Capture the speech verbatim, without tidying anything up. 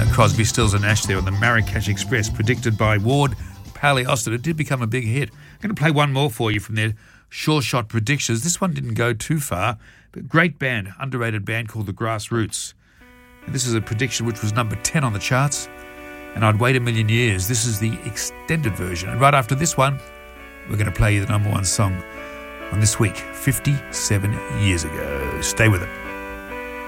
Crosby, Stills and Nash there on the Marrakesh Express, predicted by Ward Pally Austin. It did become a big hit. I'm going to play one more for you from their Sure Shot predictions. This one didn't go too far, but great band, underrated band called The Grassroots. And this is a prediction which was number ten on the charts, and I'd wait a million years. This is the extended version. And right after this one, we're going to play you the number one song on This Week, fifty-seven years ago. Stay with it.